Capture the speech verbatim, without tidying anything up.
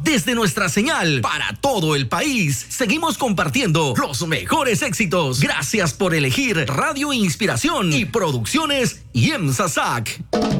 desde nuestra señal para todo el país. Seguimos compartiendo los mejores éxitos. Gracias por elegir Radio Inspiración y Producciones IEMSA S A C.